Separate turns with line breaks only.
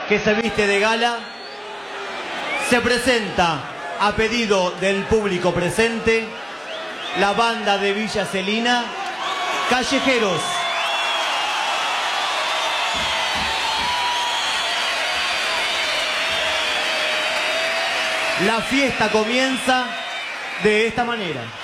que se viste de gala. Se presenta a pedido del público presente la banda de Villa Celina, Callejeros. La fiesta comienza de esta manera.